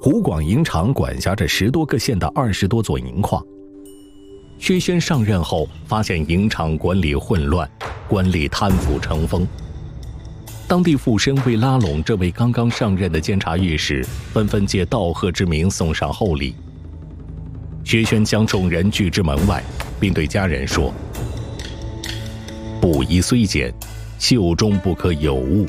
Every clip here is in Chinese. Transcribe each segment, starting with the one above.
湖广营场管辖着10多个县的20多座营矿。薛轩上任后，发现营场管理混乱，官吏贪腐成风。当地富绅为拉拢这位刚刚上任的监察御史，纷纷借道贺之名送上厚礼。薛轩将众人拒之门外，并对家人说：“布衣虽简，袖中不可有物。”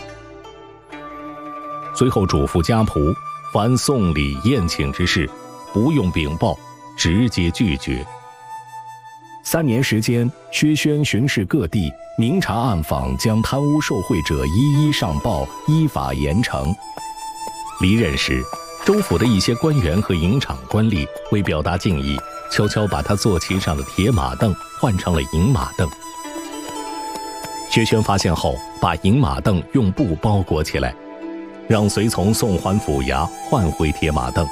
随后嘱咐家仆，凡送礼宴请之事，不用禀报，直接拒绝。3年时间，薛轩巡视各地，明察暗访，将贪污受贿者一一上报，依法严惩。离任时，州府的一些官员和营场官吏为表达敬意，悄悄把他坐骑上的铁马凳换成了银马凳。薛轩发现后，把银马凳用布包裹起来，让随从送还府衙，换回铁马凳。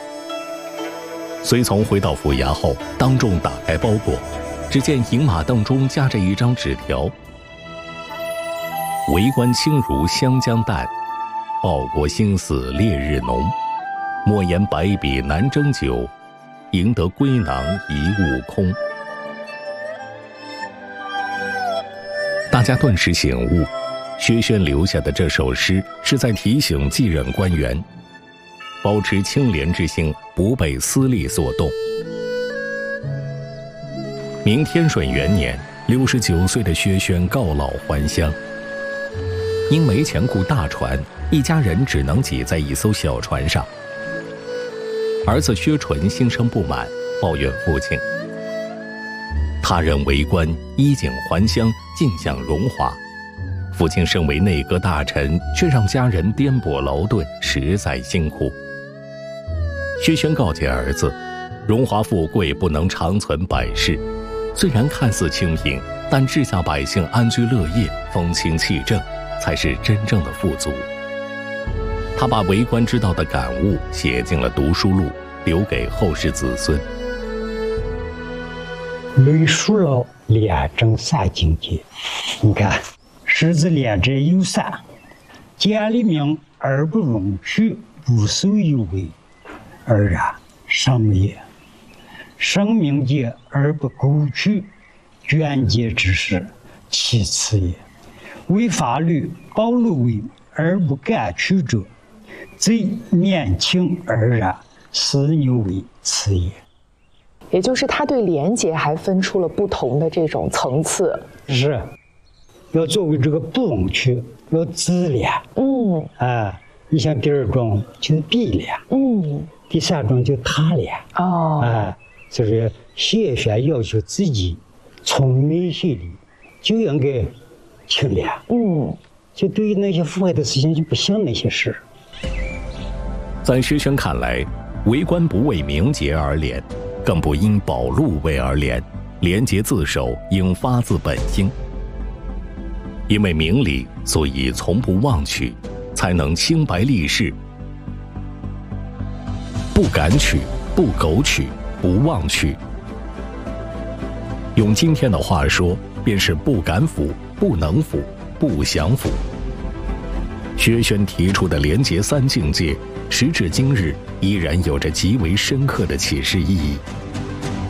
随从回到府衙后，当众打开包裹，只见银马凳中夹着一张纸条：“为官清如湘江淡，报国兴死烈日浓。莫言百比难征九，赢得归囊一物空。”大家顿时醒悟，薛轩留下的这首诗是在提醒继任官员，保持清廉之心，不被私利所动。明天顺元年，69岁的薛轩告老还乡。因没钱雇大船，一家人只能挤在一艘小船上。儿子薛纯心生不满，抱怨父亲：“他人为官，衣锦还乡，尽享荣华，父亲身为内阁大臣，却让家人颠簸劳顿，实在辛苦。”薛轩告诫儿子，荣华富贵不能长存百世，虽然看似清贫，但治下百姓安居乐业，风清气正，才是真正的富足。他把为官之道的感悟写进了读书录，留给后世子孙。 论述了廉政3境界。你看，狮子廉者有3：见利名而不容取，不受有为，而然上也；生命节而不苟取，捐节之事，其次也；为法律保路为而不敢取者，贼年轻而然，私牛为次也。 也就是他对廉洁还分出了不同的这种层次。 是，要作为这个不容取，要自廉。你像第2种就是必廉。第3种就他廉。就是薛轩要求自己从内心里就应该清廉。就对于那些腐败的事情就不想那些事。 在薛轩看来，为官不为名节而廉，更不因保路为而廉，廉洁自守，应发自本心。因为明理，所以从不妄取，才能清白立世。不敢取，不苟取，不妄取。用今天的话说，便是不敢腐，不能腐，不想腐。薛轩提出的廉洁3境界，时至今日依然有着极为深刻的启示意义。